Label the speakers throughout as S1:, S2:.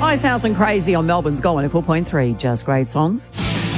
S1: Icehouse and Crazy on Melbourne's Go 104.3. Just great songs.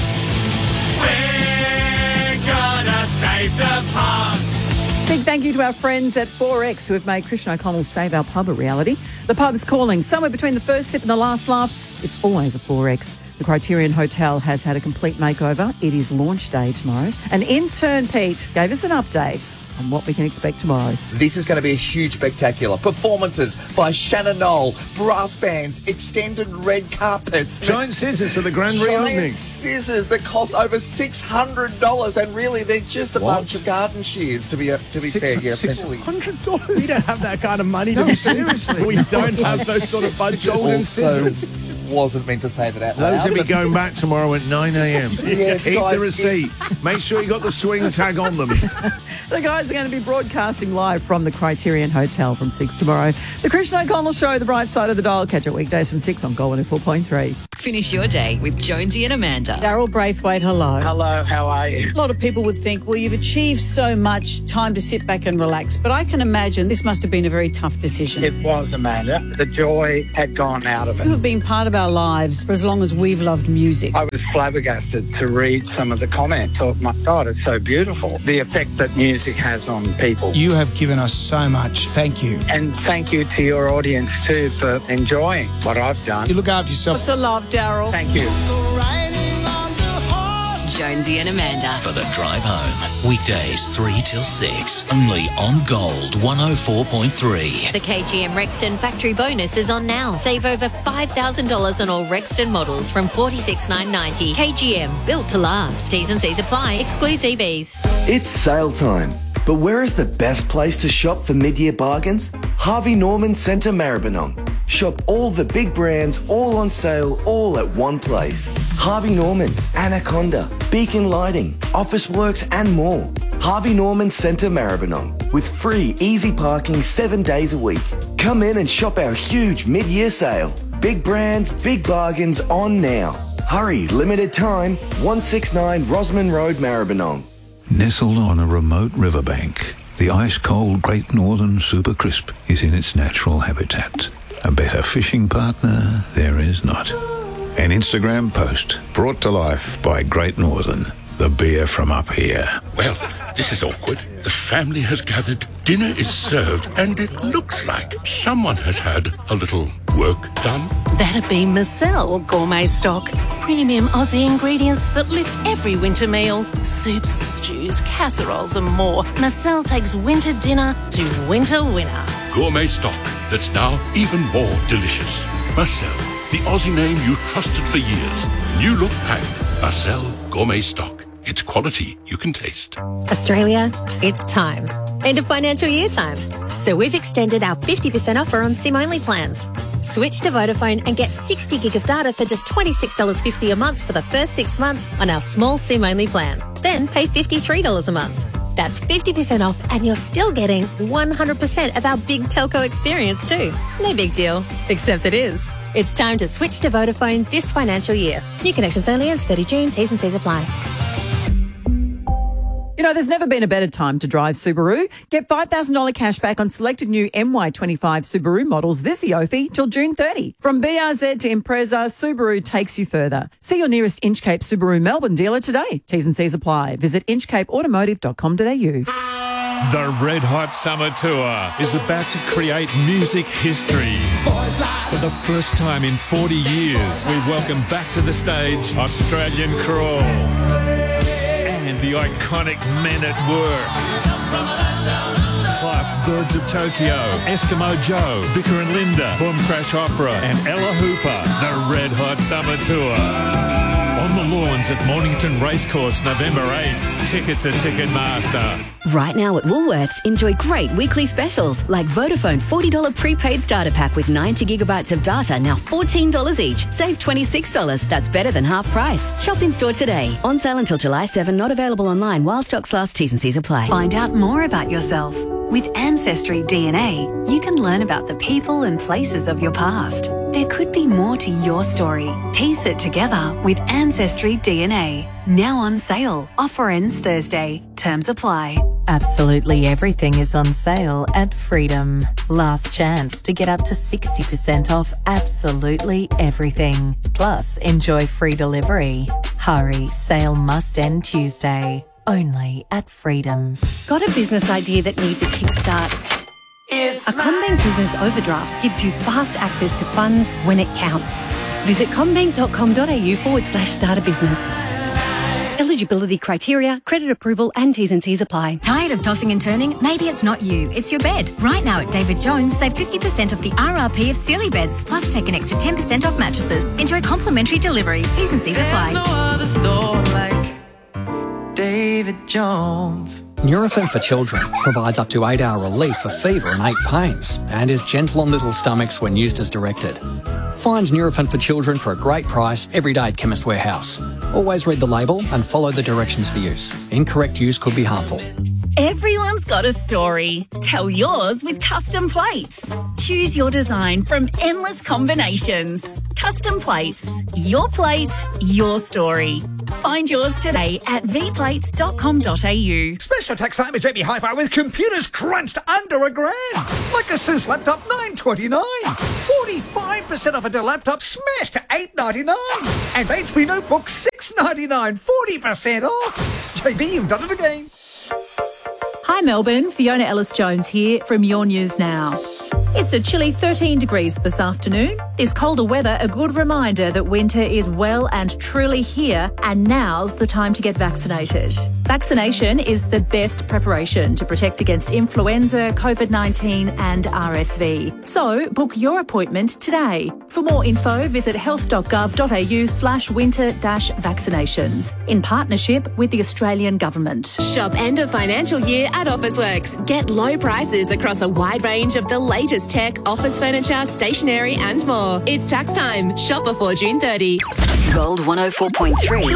S2: We're gonna save the pub.
S1: Big thank you to our friends at 4X who have made Christian O'Connell's Save Our Pub a reality. The pub's calling. Somewhere between the first sip and the last laugh, it's always a 4X. The Criterion Hotel has had a complete makeover. It is launch day tomorrow. And intern Pete gave us an update on what we can expect tomorrow.
S3: This is going to be a huge spectacular. Performances by Shannon Knoll, brass bands, extended red carpets.
S4: Giant scissors for the grand reopening.
S3: Giant scissors that cost over $600, and really they're just a bunch of garden shears, to be fair. Yeah,
S4: $600?
S5: We don't have that kind of money to be seriously. We don't have those sort of budget.
S4: Golden scissors.
S3: Wasn't meant to say that out loud.
S4: Those will be going back tomorrow at 9 a.m.
S3: Yes,
S4: Eat
S3: guys,
S4: the receipt. Make sure you got the swing tag on them.
S1: The guys are going to be broadcasting live from the Criterion Hotel from 6 tomorrow. The Christian O'Connell Show, The Bright Side of the Dial. Catch it weekdays from 6 on Go 104.3.
S6: Finish your day with Jonesy and Amanda.
S7: Daryl Braithwaite, hello.
S8: Hello, how are you?
S7: A lot of people would think, well, you've achieved so much, time to sit back and relax. But I can imagine this must have been a very tough decision.
S8: It was, Amanda. The joy had gone out of it.
S7: You have been part of our lives for as long as we've loved music.
S8: I was flabbergasted to read some of the comments. I thought, my God, it's so beautiful. The effect that music has on people.
S9: You have given us so much. Thank you.
S8: And thank you to your audience too for enjoying what I've done.
S9: You look after yourself.
S7: Lots of love, Daryl.
S8: Thank you.
S6: Jonesy and Amanda.
S10: For the drive home. Weekdays 3 till 6. Only on Gold 104.3.
S11: The KGM Rexton factory bonus is on now. Save over $5,000 on all Rexton models from $46,990. KGM, built to last. T's and C's apply. Excludes EVs.
S12: It's sale time. But where is the best place to shop for mid-year bargains? Harvey Norman Centre Maribyrnong. Shop all the big brands, all on sale, all at one place. Harvey Norman, Anaconda, Beacon Lighting, Officeworks and more. Harvey Norman Centre Maribyrnong, with free easy parking 7 days a week. Come in and shop our huge mid-year sale. Big brands, big bargains on now. Hurry, limited time, 169 Rosman Road, Maribyrnong.
S13: Nestled on a remote riverbank, the ice-cold Great Northern Super Crisp is in its natural habitat. A better fishing partner there is not. An Instagram post brought to life by Great Northern, the beer from up here.
S14: Well, this is awkward. The family has gathered, dinner is served, and it looks like someone has had a little work done.
S15: That'd be Marcel Gourmet Stock. Premium Aussie ingredients that lift every winter meal. Soups, stews, casseroles and more. Marcel takes winter dinner to winter winner.
S14: Gourmet stock that's now even more delicious. Marcel, the Aussie name you've trusted for years. New look packed. Marcel Gourmet Stock. It's quality you can taste.
S16: Australia, it's time. End of financial year time. So we've extended our 50% offer on SIM-only plans. Switch to Vodafone and get 60 gig of data for just $26.50 a month for the first 6 months on our small SIM-only plan. Then pay $53 a month. That's 50% off and you're still getting 100% of our big telco experience too. No big deal, except it is. It's time to switch to Vodafone this financial year. New connections only as 30 June. T's and C's apply.
S1: You know, there's never been a better time to drive Subaru. Get $5,000 cash back on selected new MY25 Subaru models this EOFI till June 30. From BRZ to Impreza, Subaru takes you further. See your nearest Inchcape Subaru Melbourne dealer today. T's and C's apply. Visit inchcapeautomotive.com.au.
S17: The Red Hot Summer Tour is about to create music history. For the first time in 40 years, we welcome back to the stage Australian Crawl and the iconic Men at Work. Plus Birds of Tokyo, Eskimo Joe, Vicar and Linda, Boom Crash Opera and Ella Hooper. The Red Hot Summer Tour. On the lawns at Mornington Racecourse, November 8th. Tickets at Ticketmaster.
S18: Right now at Woolworths, enjoy great weekly specials like Vodafone $40 prepaid starter pack with 90 gigabytes of data, now $14 each. Save $26. That's better than half price. Shop in store today. On sale until July 7. Not available online while stocks last. T's and C's apply.
S19: Find out more about yourself. With Ancestry DNA, you can learn about the people and places of your past. There could be more to your story. Piece it together with Ancestry DNA. Now on sale. Offer ends Thursday. Terms apply.
S15: Absolutely everything is on sale at Freedom. Last chance to get up to 60% off absolutely everything. Plus, enjoy free delivery. Hurry, sale must end Tuesday. Only at Freedom.
S20: Got a business idea that needs a kickstart? A CommBank Business Overdraft gives you fast access to funds when it counts. Visit commbank.com.au/start a business. Eligibility criteria, credit approval and T's and C's apply.
S21: Tired of tossing and turning? Maybe it's not you, it's your bed. Right now at David Jones, save 50% off the RRP of Sealy beds, plus take an extra 10% off mattresses. Enjoy complimentary delivery. T's and C's apply.
S22: There's no other store like David Jones.
S23: Nurofen for Children provides up to 8-hour relief for fever and ache pains and is gentle on little stomachs when used as directed. Find Nurofen for Children for a great price every day at Chemist Warehouse. Always read the label and follow the directions for use. Incorrect use could be harmful.
S24: Everyone's got a story. Tell yours with Custom Plates. Choose your design from endless combinations. Custom Plates. Your plate, your story. Find yours today at vplates.com.au.
S25: Special tax time is JB Hi-Fi with computers crunched under $1,000. Like Asus laptop $929. 45% off a Dell laptop smashed to $899. And HP notebook $699. 40% off. JB, you've done it again.
S26: Hi Melbourne, Fiona Ellis-Jones here from Your News Now. It's a chilly 13 degrees this afternoon. Is colder weather a good reminder that winter is well and truly here, and now's the time to get vaccinated? Vaccination is the best preparation to protect against influenza, COVID-19 and RSV. So book your appointment today. For more info, visit health.gov.au/winter-vaccinations in partnership with the Australian Government.
S6: Shop end of financial year at Officeworks. Get low prices across a wide range of the latest tech, office furniture, stationery and more. It's tax time. Shop before June 30.
S18: Gold 104.3.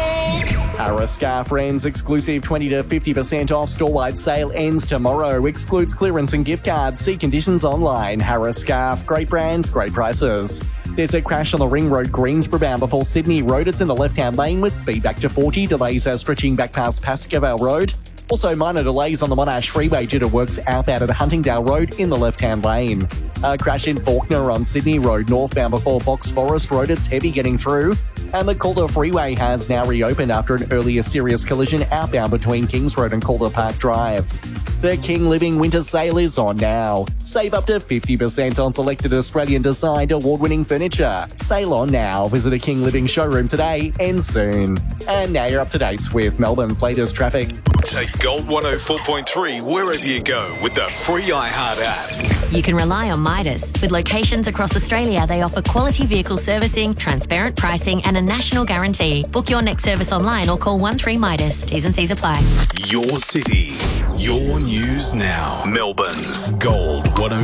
S5: Harris Scarf Rens exclusive 20 to 50% off store-wide sale ends tomorrow. Excludes clearance and gift cards. See conditions online. Harris Scarf. Great brands, great prices. There's a crash on the Ring Road, Greensboro bound before Sydney Road. It's in the left-hand lane with speed back to 40. Delays are stretching back past Pascoe Road. Also, minor delays on the Monash Freeway due to works outbound at Huntingdale Road in the left-hand lane. A crash in Faulkner on Sydney Road, northbound before Box Forest Road. It's heavy getting through. And the Calder Freeway has now reopened after an earlier serious collision outbound between Kings Road and Calder Park Drive. The King Living Winter Sale is on now. Save up to 50% on selected Australian-designed award-winning furniture. Sale on now. Visit a King Living showroom today, ends soon. And now you're up to date with Melbourne's latest traffic.
S27: Take Gold 104.3 wherever you go with the free iHeart app.
S11: You can rely on Midas. With locations across Australia, they offer quality vehicle servicing, transparent pricing and a national guarantee. Book your next service online or call 13Midas. T's and C's apply.
S27: Your city, your news now. Melbourne's Gold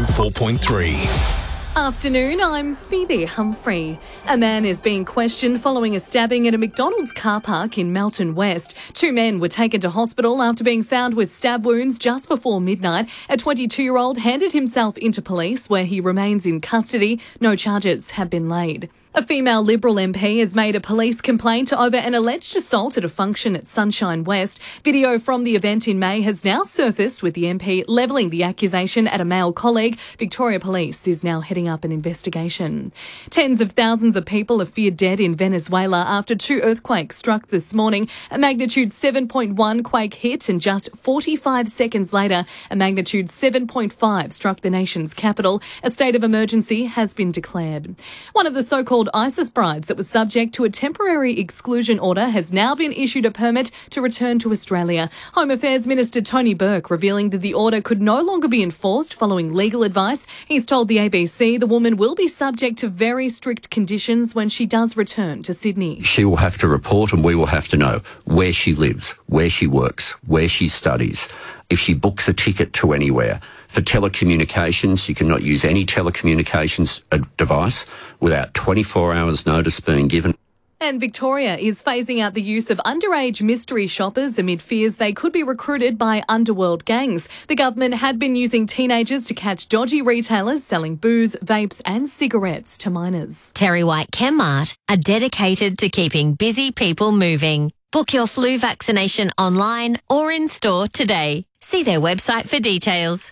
S27: 104.3.
S28: Afternoon, I'm Phoebe Humphrey. A man is being questioned following a stabbing at a McDonald's car park in Melton West. 2 men were taken to hospital after being found with stab wounds just before midnight. A 22-year-old handed himself into police where he remains in custody. No charges have been laid. A female Liberal MP has made a police complaint over an alleged assault at a function at Sunshine West. Video from the event in May has now surfaced with the MP levelling the accusation at a male colleague. Victoria Police is now heading up an investigation. Tens of thousands of people are feared dead in Venezuela after 2 earthquakes struck this morning. A magnitude 7.1 quake hit and just 45 seconds later, a magnitude 7.5 struck the nation's capital. A state of emergency has been declared. One of the so-called ISIS brides that was subject to a temporary exclusion order has now been issued a permit to return to Australia. Home Affairs Minister Tony Burke revealing that the order could no longer be enforced following legal advice. He's told the ABC the woman will be subject to very strict conditions when she does return to Sydney.
S29: She will have to report and we will have to know where she lives, where she works, where she studies. If she books a ticket to anywhere. For telecommunications, you cannot use any telecommunications device without 24 hours notice being given.
S28: And Victoria is phasing out the use of underage mystery shoppers amid fears they could be recruited by underworld gangs. The government had been using teenagers to catch dodgy retailers selling booze, vapes and cigarettes to minors.
S11: Terry White Chemmart are dedicated to keeping busy people moving. Book your flu vaccination online or in store today. See their website for details.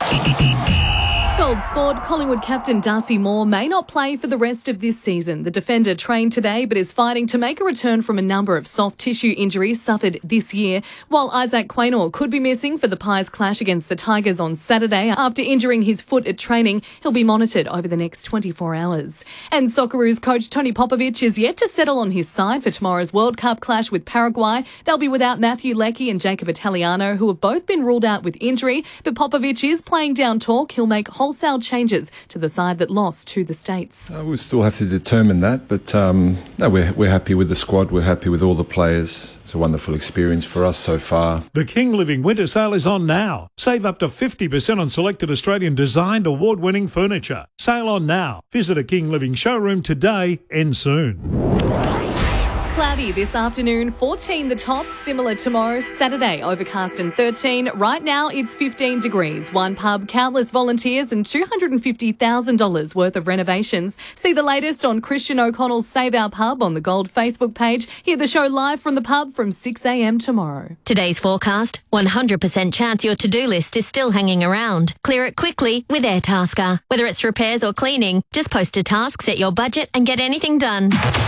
S28: Gold Sport, Collingwood captain Darcy Moore may not play for the rest of this season. The defender trained today but is fighting to make a return from a number of soft tissue injuries suffered this year, while Isaac Quaynor could be missing for the Pies clash against the Tigers on Saturday. After injuring his foot at training, he'll be monitored over the next 24 hours. And Socceroos coach Tony Popovic is yet to settle on his side for tomorrow's World Cup clash with Paraguay. They'll be without Matthew Leckie and Jacob Italiano, who have both been ruled out with injury, but Popovic is playing down talk. He'll make wholesale changes to the side that lost to the States.
S2: We'll still have to determine that, but no, we're happy with the squad. We're happy with all the players. It's a wonderful experience for us so far.
S3: The King Living Winter Sale is on now. Save up to 50% on selected Australian designed award-winning furniture. Sale on now. Visit a King Living showroom today. End soon.
S28: Cloudy this afternoon, 14 the top, similar tomorrow, Saturday, overcast and 13. Right now, it's 15 degrees. One pub, countless volunteers and $250,000 worth of renovations. See the latest on Christian O'Connell's Save Our Pub on the Gold Facebook page. Hear the show live from the pub from 6 a.m. tomorrow.
S11: Today's forecast, 100% chance your to-do list is still hanging around. Clear it quickly with Airtasker. Whether it's repairs or cleaning, just post a task, set your budget and get anything done.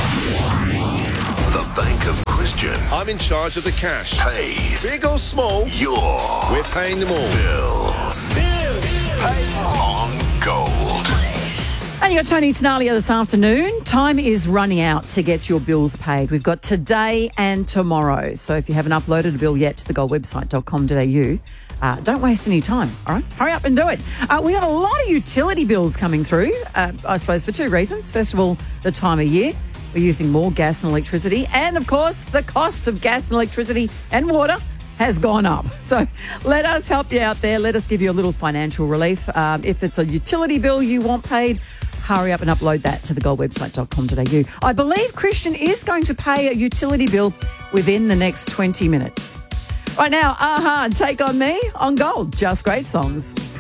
S4: The Bank of Christian.
S7: I'm in charge of the cash.
S4: Pays.
S7: Big or small, we're paying them all.
S4: Bills. Paid on gold.
S1: And you got Tony Tenalia this afternoon. Time is running out to get your bills paid. We've got today and tomorrow. So if you haven't uploaded a bill yet to thegoldwebsite.com.au, don't waste any time, all right? Hurry up and do it. We got a lot of utility bills coming through, I suppose, for two reasons. First of all, the time of year. We're using more gas and electricity. And, of course, the cost of gas and electricity and water has gone up. So let us help you out there. Let us give you a little financial relief. If it's a utility bill you want paid, hurry up and upload that to thegoldwebsite.com.au. I believe Christian is going to pay a utility bill within the next 20 minutes. Right now, Take On Me on Gold. Just great songs.